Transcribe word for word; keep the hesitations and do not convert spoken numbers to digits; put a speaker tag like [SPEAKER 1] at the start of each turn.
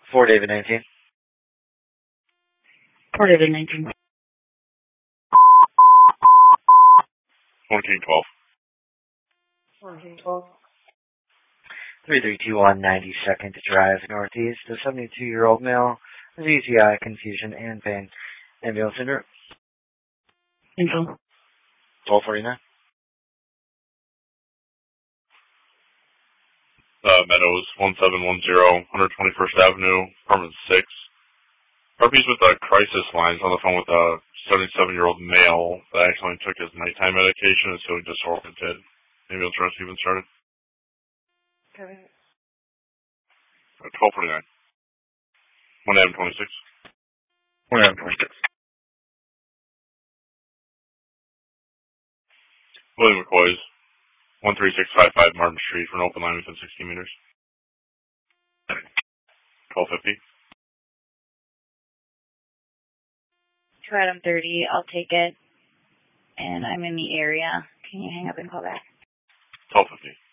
[SPEAKER 1] For David nineteen.
[SPEAKER 2] For David nineteen.
[SPEAKER 3] fourteen twelve.
[SPEAKER 2] fourteen twelve.
[SPEAKER 1] three three two one ninety-second Drive Northeast. A seventy-two-year-old male with U T I, confusion, and pain. Ambulance en route.
[SPEAKER 2] Info.
[SPEAKER 1] twelve forty-nine.
[SPEAKER 3] Uh, Meadows, one seven one zero, one twenty-first Avenue, apartment six. Harpy's with the crisis lines on the phone with a seventy-seven-year-old male that accidentally took his nighttime medication and so he disoriented. Ambulance rescue even started.
[SPEAKER 2] Okay.
[SPEAKER 3] Uh, twelve forty-nine. one A M twenty-six.
[SPEAKER 1] one A M twenty-six.
[SPEAKER 3] William McCoy's, one three six five five Martin Street for an open line within sixteen meters. twelve fifty.
[SPEAKER 2] Try thirty. I'll take it. And I'm in the area. Can you hang up and call back?
[SPEAKER 3] twelve fifty.